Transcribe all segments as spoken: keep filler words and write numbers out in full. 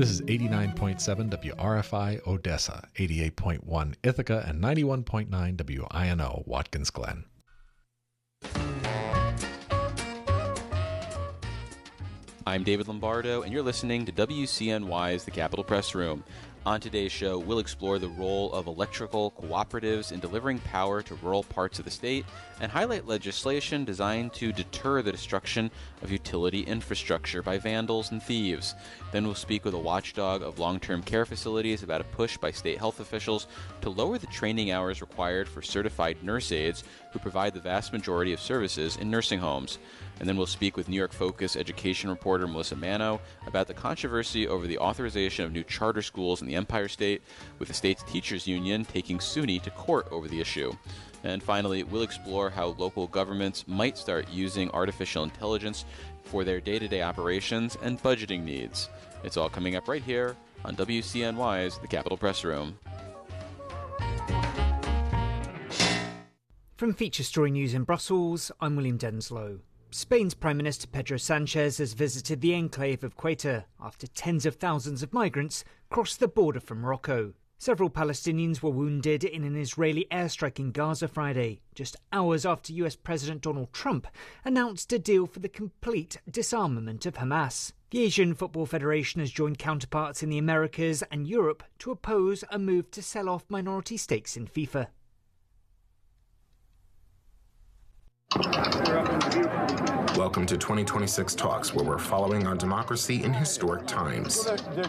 This is eighty-nine point seven W R F I Odessa, eighty-eight point one Ithaca, and ninety-one point nine W I N O Watkins Glen. I'm David Lombardo, and you're listening to W C N Y's The Capitol Press Room. On today's show, we'll explore the role of electrical cooperatives in delivering power to rural parts of the state and highlight legislation designed to deter the destruction of utility infrastructure by vandals and thieves. Then we'll speak with a watchdog of long-term care facilities about a push by state health officials to lower the training hours required for certified nurse aides who provide the vast majority of services in nursing homes. And then we'll speak with New York Focus education reporter Melissa Mano about the controversy over the authorization of new charter schools in the Empire State, with the state's teachers union taking SUNY to court over the issue. And finally, we'll explore how local governments might start using artificial intelligence for their day-to-day operations and budgeting needs. It's all coming up right here on W C N Y's The Capitol Press Room. From Feature Story News in Brussels, I'm William Denslow. Spain's Prime Minister Pedro Sanchez has visited the enclave of Ceuta after tens of thousands of migrants crossed the border from Morocco. Several Palestinians were wounded in an Israeli airstrike in Gaza Friday, just hours after U S President Donald Trump announced a deal for the complete disarmament of Hamas. The Asian Football Federation has joined counterparts in the Americas and Europe to oppose a move to sell off minority stakes in FIFA. Welcome to twenty twenty-six Talks, where we're following our democracy in historic times.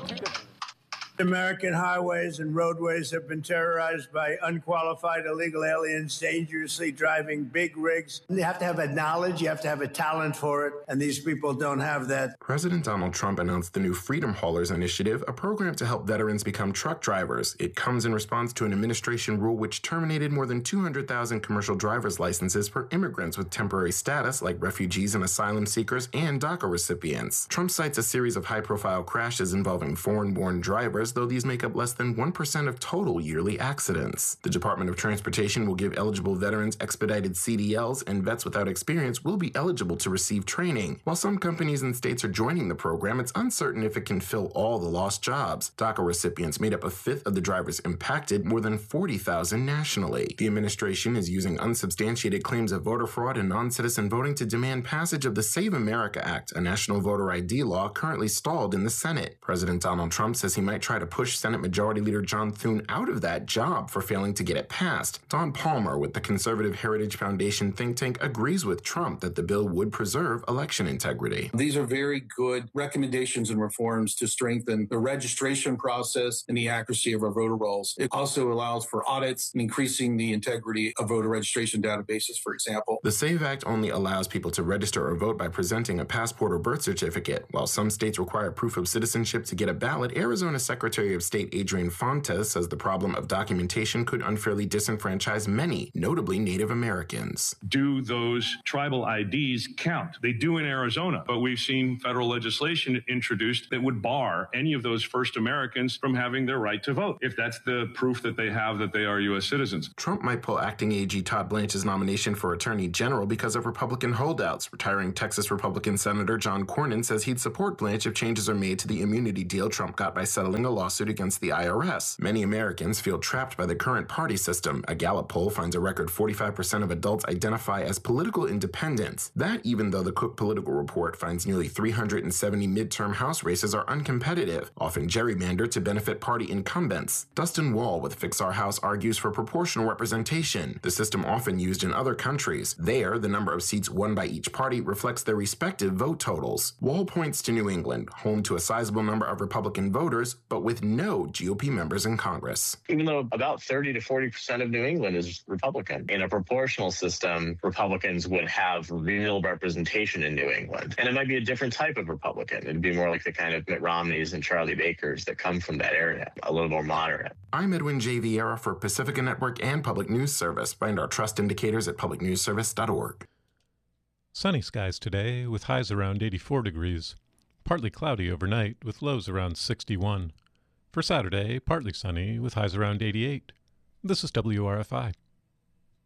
American highways and roadways have been terrorized by unqualified illegal aliens dangerously driving big rigs. You have to have a knowledge, you have to have a talent for it, and these people don't have that. President Donald Trump announced the new Freedom Haulers Initiative, a program to help veterans become truck drivers. It comes in response to an administration rule which terminated more than two hundred thousand commercial driver's licenses for immigrants with temporary status, like refugees and asylum seekers and DACA recipients. Trump cites a series of high-profile crashes involving foreign-born drivers, though these make up less than one percent of total yearly accidents. The Department of Transportation will give eligible veterans expedited C D Ls, and vets without experience will be eligible to receive training. While some companies and states are joining the program, it's uncertain if it can fill all the lost jobs. DACA recipients made up a fifth of the drivers impacted, more than forty thousand nationally. The administration is using unsubstantiated claims of voter fraud and non-citizen voting to demand passage of the Save America Act, a national voter I D law currently stalled in the Senate. President Donald Trump says he might try to push Senate Majority Leader John Thune out of that job for failing to get it passed. Don Palmer with the Conservative Heritage Foundation think tank agrees with Trump that the bill would preserve election integrity. These are very good recommendations and reforms to strengthen the registration process and the accuracy of our voter rolls. It also allows for audits and increasing the integrity of voter registration databases, for example. The SAVE Act only allows people to register or vote by presenting a passport or birth certificate. While some states require proof of citizenship to get a ballot, Arizona Secretary of State Adrian Fontes says the problem of documentation could unfairly disenfranchise many, notably Native Americans. Do those tribal I Ds count? They do in Arizona, but we've seen federal legislation introduced that would bar any of those first Americans from having their right to vote, if that's the proof that they have that they are U S citizens. Trump might pull acting A G Todd Blanche's nomination for Attorney General because of Republican holdouts. Retiring Texas Republican Senator John Cornyn says he'd support Blanche if changes are made to the immunity deal Trump got by settling a lawsuit against the I R S. Many Americans feel trapped by the current party system. A Gallup poll finds a record forty-five percent of adults identify as political independents. That even though the Cook Political Report finds nearly three hundred seventy midterm House races are uncompetitive, often gerrymandered to benefit party incumbents. Dustin Wall with Fix Our House argues for proportional representation, the system often used in other countries. There, the number of seats won by each party reflects their respective vote totals. Wall points to New England, home to a sizable number of Republican voters, but with no G O P members in Congress. Even though about thirty to forty percent of New England is Republican, in a proportional system, Republicans would have real representation in New England. And it might be a different type of Republican. It'd be more like the kind of Mitt Romneys and Charlie Bakers that come from that area, a little more moderate. I'm Edwin J. Vieira for Pacifica Network and Public News Service. Find our trust indicators at public news service dot org. Sunny skies today with highs around eighty-four degrees. Partly cloudy overnight with lows around sixty-one. For Saturday, partly sunny with highs around eighty-eight. This is W R F I.